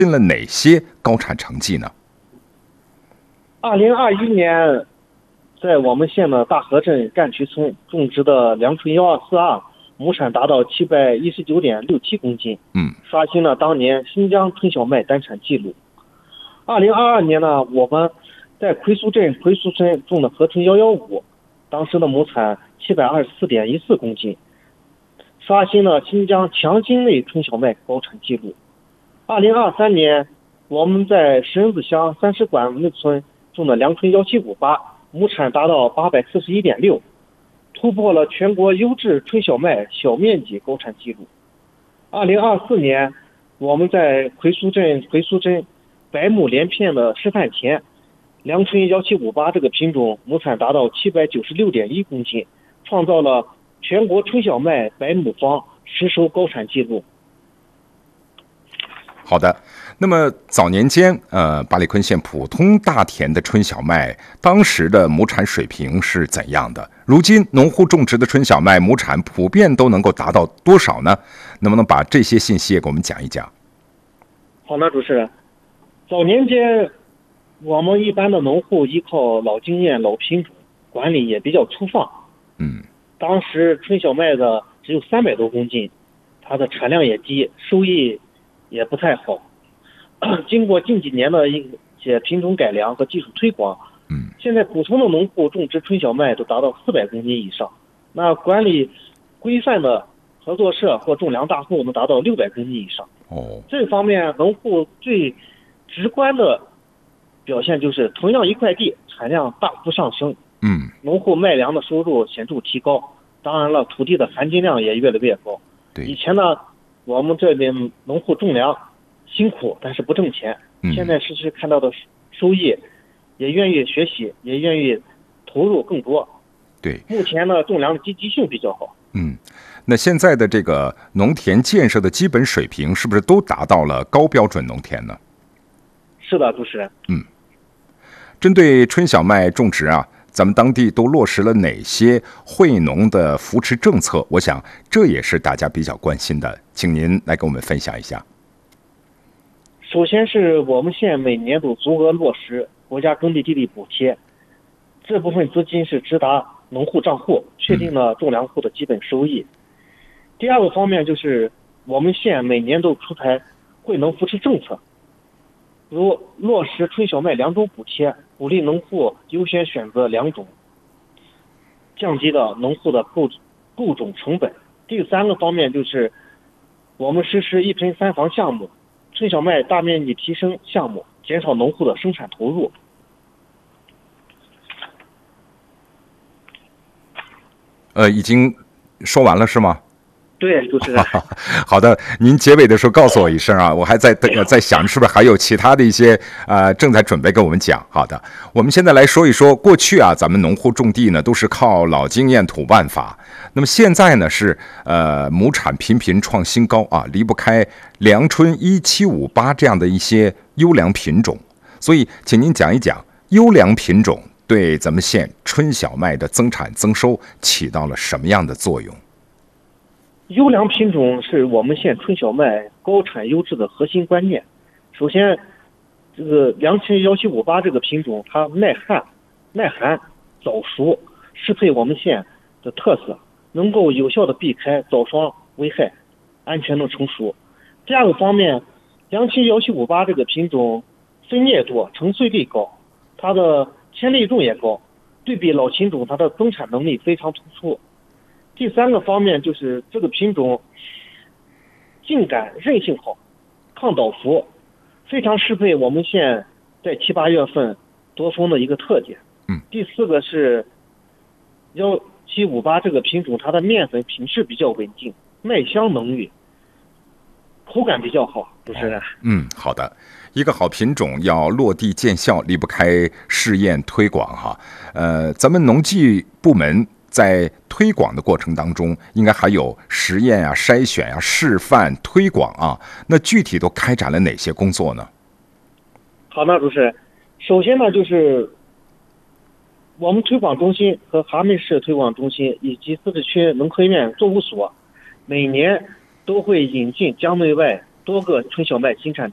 了哪些高产成绩呢 ？2021年，在我们县的大河镇干渠村种植的良春124A亩产达到719.67公斤，刷新了当年新疆春小麦单产记录。2022年呢，我们在奎苏镇奎苏村种的河春115，当时的亩产724.14公斤，刷新了新疆强心类春小麦高产记录。2023年，我们在石恩子乡30管内村种的良春1758，亩产达到841.6，突破了全国优质春小麦小面积高产记录。2024年，我们在奎苏镇白亩连片的示范田，良春1758这个品种亩产达到796.1公斤，创造了全国春小麦白亩方实收高产记录。 好的，那么早年间，巴里坤县普通大田的春小麦当时的亩产水平是怎样的？如今农户种植的春小麦亩产普遍都能够达到多少呢？能不能把这些信息也给我们讲一讲？ 好的，主持人，早年间我们一般的农户依靠老经验、老品种，管理也比较粗放。当时春小麦的只有300多公斤，它的产量也低，收益也不太好。经过近几年的一些品种改良和技术推广，现在普通的农户种植春小麦都达到400公斤以上，那管理规范的合作社或种粮大户能达到600公斤以上。这方面农户最直观的表现就是同样一块地产量大幅上升，农户卖粮的收入显著提高，当然了，土地的含金量也越来越高。以前呢，我们这边农户种粮辛苦，但是不挣钱。现在是看到的收益，也愿意学习，也愿意投入更多。 对， 目前呢，种粮的积极性比较好。 那现在的这个农田建设的基本水平，是不是都达到了高标准农田呢？ 是的，主持人。 针对春小麦种植啊，咱们当地都落实了哪些惠农的扶持政策？我想这也是大家比较关心的，请您来跟我们分享一下。 首先是我们县每年都足额落实国家耕地地力补贴，这部分资金是直达农户账户，确定了种粮户的基本收益。第二个方面就是我们县每年都出台惠农扶持政策，如落实春小麦2种补贴，鼓励农户优先选择2种，降低了农户的购种成本。第三个方面就是我们实施1盆3房项目，春小麦大面积提升项目，减少农户的生产投入。 已经说完了是吗？ 对，主持人。 好的，您结尾的时候告诉我一声啊，我还在想是不是还有其他的一些正在准备跟我们讲。好的，我们现在来说一说过去啊，咱们农户种地呢都是靠老经验土办法，那么现在呢是亩产频频创新高啊，离不开良春1758这样的一些优良品种，所以请您讲一讲优良品种对咱们县春小麦的增产增收起到了什么样的作用？ 优良品种是我们县春小麦高产优质的核心观念。首先，这个良春1758这个品种，它耐寒、早熟，适配我们县的特色，能够有效的避开早霜危害，安全的成熟。第二个方面，良春1758这个品种分叶多，成穗率高，它的千粒重也高，对比老品种，它的增产能力非常突出。第三个方面就是这个品种茎秆韧性好，抗倒伏，非常适配我们县在7、8月份多风的一个特点。第四个是1758这个品种，它的面粉品质比较稳定，麦香浓郁，口感比较好。主持人。 好的。一个好品种要落地见效，离不开试验推广哈。咱们农技部门在推广的过程当中，应该还有实验啊、筛选啊、示范、推广啊，那具体都开展了哪些工作呢？ 好的，主持人。首先呢，就是我们推广中心和蛤蟆市推广中心以及自治区农科院作物所，每年都会引进江内外多个春小麦新产品种，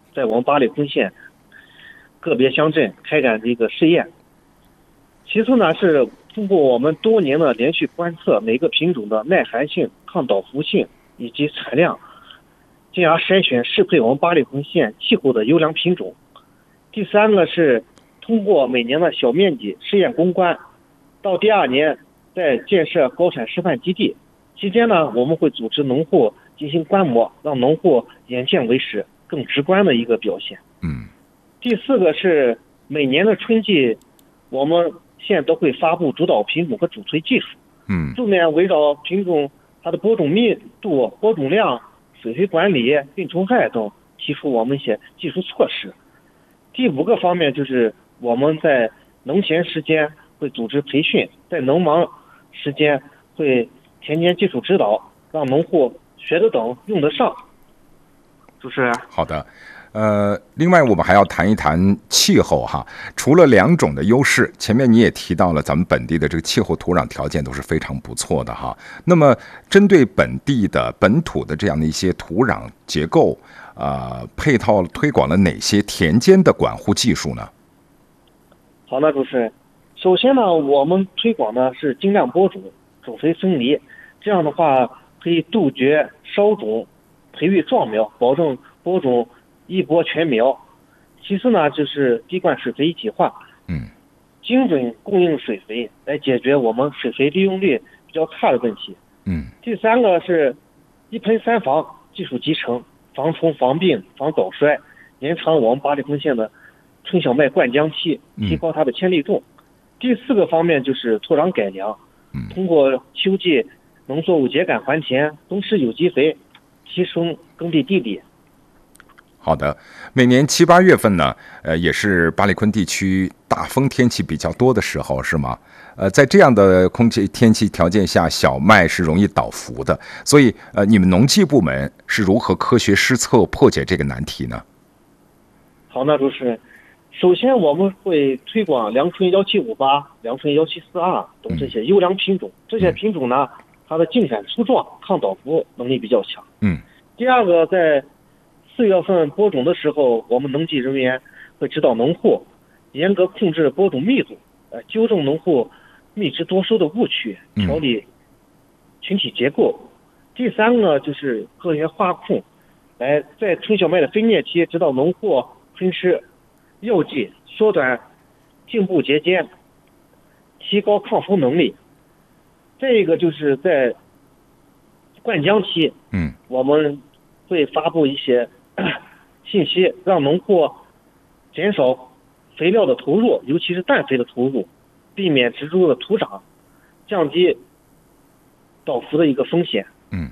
在我们八里坤县个别乡镇开展这个试验。其次呢，是通过我们多年的连续观测每个品种的耐寒性、抗倒伏性以及产量，进而筛选适配我们八里坤县气候的优良品种。第三个是通过每年的小面积试验攻关，到第2年再建设高产示范基地。期间呢，我们会组织农户进行观摩，让农户眼见为实，更直观的一个表现。第4个是每年的春季，我们县都会发布主导品种和主推技术。重点围绕品种它的播种密度、播种量、水肥管理、病虫害等，提出我们一些技术措施。第5个方面就是我们在农闲时间会组织培训，在农忙时间会田间技术指导，让农户学得懂、用得上。主持人， 好的。另外我们还要谈一谈气候哈。除了2种的优势，前面你也提到了咱们本地的这个气候土壤条件都是非常不错的哈。那么针对本地的本土的这样的一些土壤结构，配套推广了哪些田间的管护技术呢？ 好的，主持人。首先呢，我们推广的是精量播种、种肥分离，这样的话可以杜绝烧种、培育壮苗，保证播种一播全苗。其次呢，就是滴灌水肥一体化，精准供应水肥，来解决我们水肥利用率比较差的问题。第3个是1盆3防技术集成，防虫、防病、防早衰，延长我们八里坤县的春小麦灌浆期，提高它的千粒重。第4个方面就是土壤改良，通过秋季农作物秸秆还田、冬施有机肥，提升耕地地力。 好的，每年7、8月份呢，也是八里坤地区大风天气比较多的时候，是吗？在这样的天气条件下，小麦是容易倒伏的，所以你们农技部门是如何科学施策破解这个难题呢？ 好，那主持人，首先我们会推广良春1758、良春1742等这些优良品种。这些品种呢，它的茎秆粗壮，抗倒伏能力比较强。第2个，在4月份播种的时候，我们农技人员会指导农户严格控制播种密度，纠正农户密植多收的误区，调理群体结构。第3个就是科学化控，来在春小麦的分蘖期指导农户喷施药剂，缩短茎部节间，提高抗风能力。再一个就是在灌浆期，我们会发布一些信息，让农户减少肥料的投入，尤其是氮肥的投入，避免植株的徒长，降低倒伏的一个风险。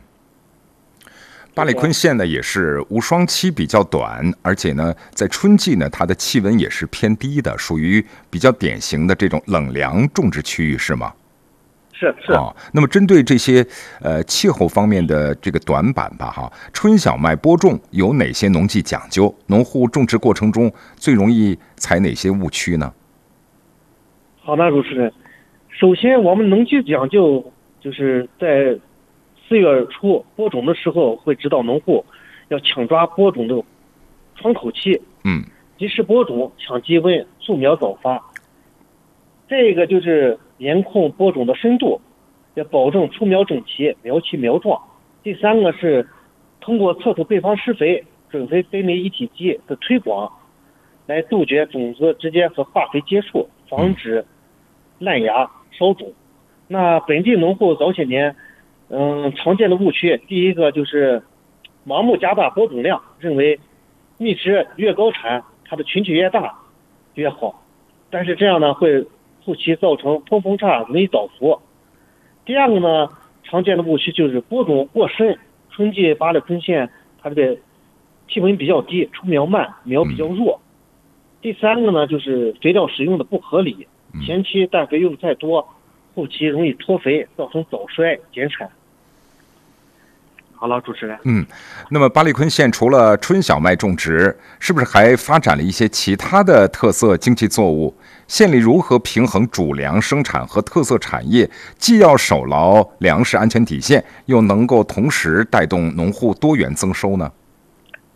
八里坤县呢也是无霜期比较短，而且呢在春季呢它的气温也是偏低的，属于比较典型的这种冷凉种植区域，是吗？ 是。 那么针对这些气候方面的这个短板吧，春小麦播种有哪些农技讲究？农户种植过程中最容易踩哪些误区呢？ 好的，主持人。首先，我们农技讲究就是在4月初播种的时候，会指导农户要抢抓播种的窗口期，及时播种，抢基温，促苗早发。这个就是严控播种的深度，要保证出苗整齐，苗齐苗壮。第3个是通过测土配方施肥、准肥分离一体机的推广，来杜绝种子直接和化肥接触，防止烂芽烧种。那本地农户早些年常见的误区，第1个就是盲目加大播种量，认为蜜植越高产，它的群体越大越好，但是这样呢会后期造成通风差，容易倒伏。第2个呢，常见的误区就是播种过深，春季八里坤县它这个气温比较低，出苗慢，苗比较弱。第3个呢，就是肥料使用的不合理，前期氮肥用太多，后期容易脱肥，造成早衰减产。好了，主持人。 那么八里坤县除了春小麦种植，是不是还发展了一些其他的特色经济作物？县里如何平衡主粮生产和特色产业，既要守牢粮食安全底线，又能够同时带动农户多元增收呢？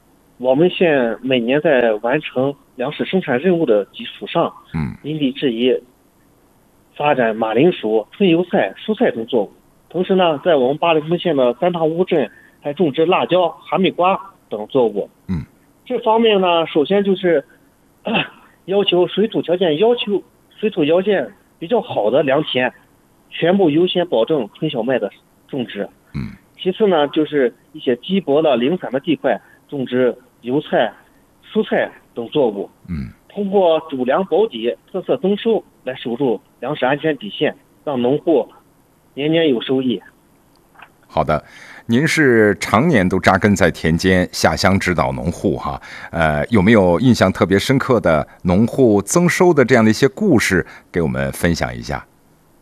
我们县每年在完成粮食生产任务的基础上，因地制宜发展马铃薯、春油菜、蔬菜等作物。同时呢，在我们八里村县的3大乌镇还种植辣椒、哈密瓜等作物。这方面呢，首先就是要求水土条件比较好的良田，全部优先保证春小麦的种植。其次呢，就是一些瘠薄的零散的地块种植油菜、蔬菜等作物。通过主粮保底、特色增收来守住粮食安全底线，让农户年年有收益。 好的，您是常年都扎根在田间，下乡指导农户哈，有没有印象特别深刻的农户增收的这样的一些故事，给我们分享一下？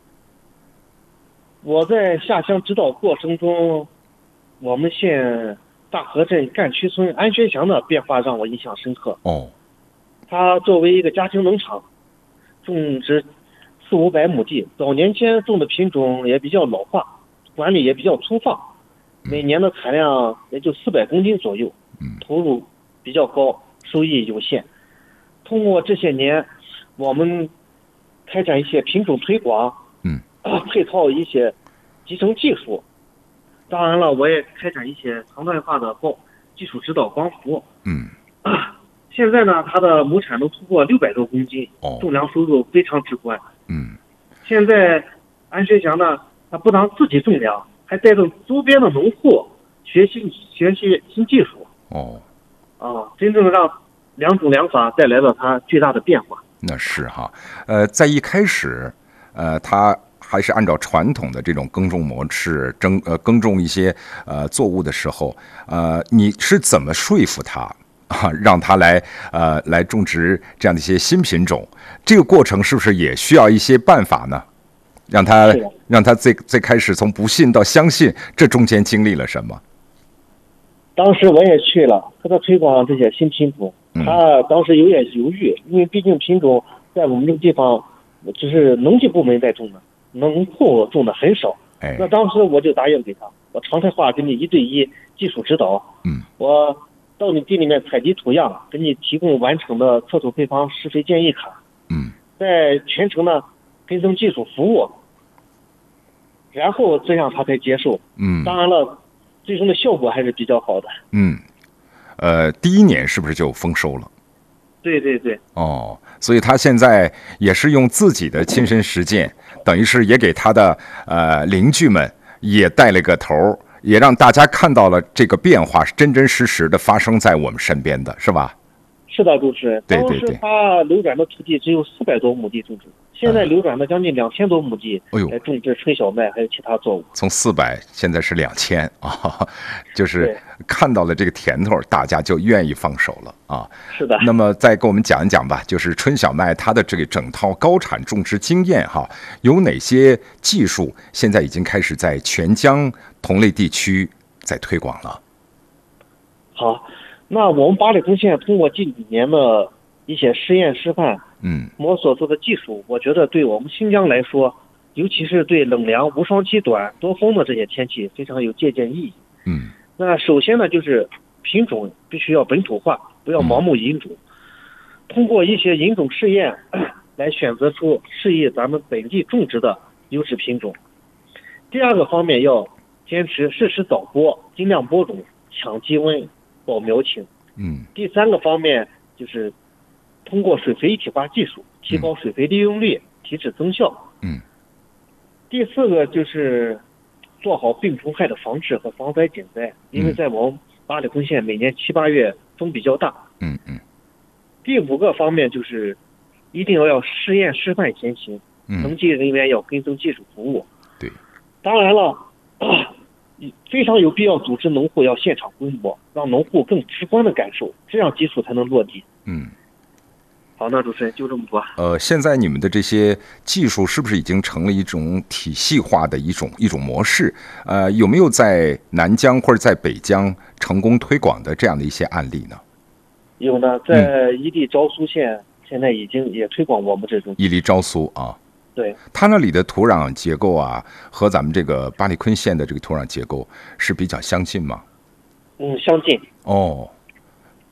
我在下乡指导过程中，我们县大河镇干渠村安学祥的变化让我印象深刻。他作为一个家庭农场，种植400-500亩地，早年间种的品种也比较老化，管理也比较粗放，每年的产量也就400公斤左右，投入比较高，收益有限。通过这些年，我们开展一些品种推广，配套一些集成技术，当然了，我也开展一些常态化的技术指导光伏。现在呢，它的亩产能突破600多公斤，种粮收入非常直观。现在安学祥呢，他不但自己种粮，还带动周边的农户学习新技术。真正让两种粮法带来了它巨大的变化。 那是哈，在一开始，他还是按照传统的这种耕种模式耕种一些作物的时候，你是怎么说服他让他来种植这样的一些新品种？这个过程是不是也需要一些办法呢？让他最开始从不信到相信，这中间经历了什么？ 当时我也去了，和他推广这些新品种，他当时有点犹豫，因为毕竟品种在我们这个地方只是农技部门在种的，农户种的很少。那当时我就答应给他，我常态化给你1对1技术指导。我到你地里面采集土样，给你提供完整的测土配方施肥建议卡。在全程呢跟踪技术服务，然后这样他才接受。当然了，最终的效果还是比较好的。 第一年是不是就丰收了？ 对。 所以他现在也是用自己的亲身实践，等于是也给他的邻居们也带了个头，也让大家看到了这个变化是真真实实的发生在我们身边的，是吧？ 是的，主持人。当时他流转的土地只有400多亩地种植，现在流转的将近2000多亩地来种植春小麦还有其他作物。 从400现在是2000就是看到了这个甜头，大家就愿意放手了是的。 那么再给我们讲一讲吧，就是春小麦它的这个整套高产种植经验有哪些技术现在已经开始在全疆同类地区在推广了？ 好。那我们八里村县通过近几年的一些实验示范，摸索出的技术，我觉得对我们新疆来说，尤其是对冷凉、无霜期短、多风的这些天气非常有借鉴意义。那首先呢，就是品种必须要本土化，不要盲目引种，通过一些引种试验来选择出适宜咱们本地种植的优质品种。第二个方面要坚持适时早播，尽量播种，抢基温，保苗情。第三个方面就是通过水肥一体化技术提高水肥利用率，提质增效。第四个就是做好病虫害的防治和防灾减灾，因为在我们八里村县每年7、8月风比较大。第五个方面就是一定要试验示范先行，农技人员要跟踪技术服务。 对， 当然了，非常有必要组织农户要现场规模，让农户更直观的感受，这样技术才能落地。好，那主持人就这么多。 现在你们的这些技术是不是已经成了一种体系化的一种模式？有没有在南疆或者在北疆成功推广的这样的一些案例呢？ 有呢，在伊犁昭苏县，现在已经也推广我们这种。 伊犁昭苏对， 它那里的土壤结构和咱们这个八里坤县的这个土壤结构是比较相近吗？ 相近。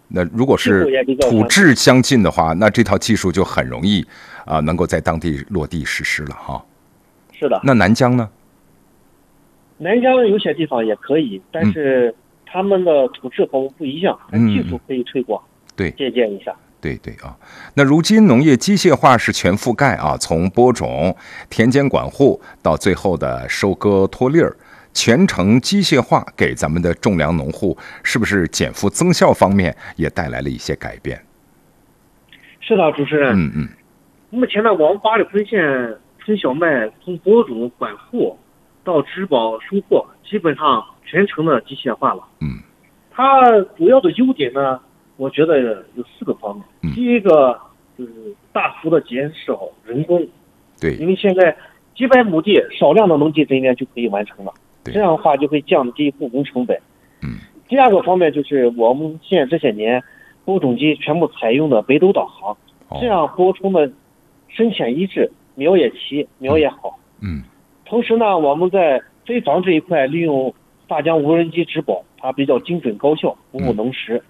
那如果是土质相近的话，那这套技术就很容易能够在当地落地实施了哈。 是的。 那南疆呢？ 南疆有些地方也可以，但是他们的土质和我们不一样，技术可以推广， 对， 借鉴一下。 对对啊，那如今农业机械化是全覆盖啊，从播种、田间管护到最后的收割脱粒儿，全程机械化给咱们的种粮农户是不是减负增效方面也带来了一些改变？ 是的，主持人。目前呢，我们八里坤县春小麦从播种、管护到植保、收获，基本上全程的机械化了。它主要的优点呢，我觉得有4个方面。第一个就是大幅的减少人工， 对， 因为现在几百亩地少量的农技人员就可以完成了，这样的话就会降低护工成本。第二个方面就是我们县这些年播种机全部采用的北斗导航，这样播种的深浅一致，苗也齐，苗也好。同时呢，我们在飞防这一块利用大疆无人机植保，它比较精准高效，服务农时。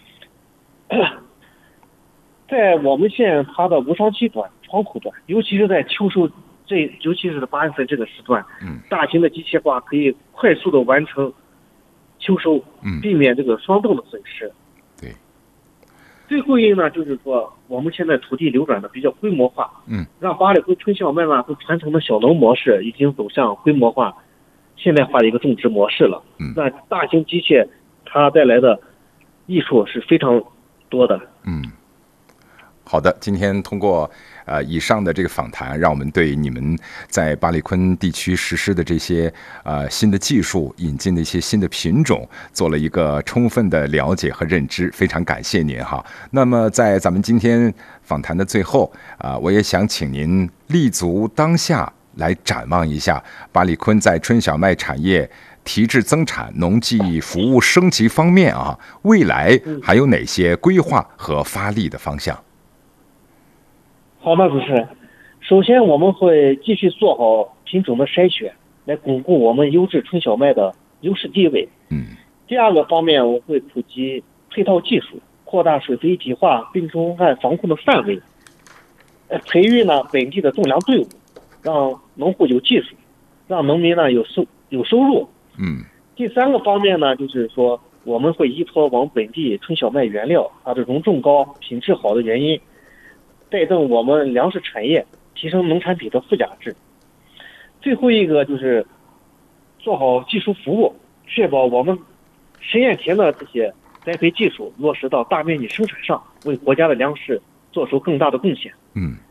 在我们县，它的无商期短、窗口短，尤其是在秋收尤其是8月份这个时段，大型的机械化可以快速的完成秋收，避免这个霜冻的损失。 对。 最后一个呢，就是说我们现在土地流转的比较规模化，让八里坤春小麦呢从传统的小农模式已经走向规模化、现代化的一个种植模式了。那大型机械它带来的益处是非常多的。 好的，今天通过以上的这个访谈，让我们对你们在八里坤地区实施的这些新的技术、引进的一些新的品种，做了一个充分的了解和认知，非常感谢您哈。那么在咱们今天访谈的最后我也想请您立足当下，来展望一下八里坤在春小麦产业提质增产、农技服务升级方面未来还有哪些规划和发力的方向？ 好的，主持人。首先，我们会继续做好品种的筛选，来巩固我们优质春小麦的优势地位。第二个方面，我会普及配套技术，扩大水肥一体化、病虫害防控的范围，培育呢本地的种粮队伍，让农户有技术，让农民呢有收入。第三个方面呢，就是说我们会依托我们本地春小麦原料它的容重高、品质好的原因，带动我们粮食产业提升农产品的附加值。最后一个就是做好技术服务，确保我们实验田的这些栽培技术落实到大面积生产上，为国家的粮食做出更大的贡献。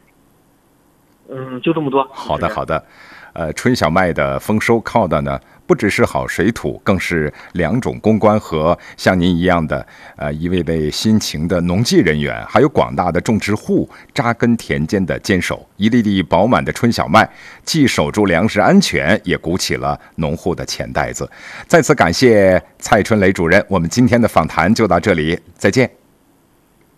就这么多。 好的，好的。春小麦的丰收靠的呢，不只是好水土，更是两种攻关和像您一样的一位辛勤的农技人员，还有广大的种植户扎根田间的坚守。一粒粒饱满的春小麦，既守住粮食安全，也鼓起了农户的钱袋子。再次感谢蔡春雷主任，我们今天的访谈就到这里，再见。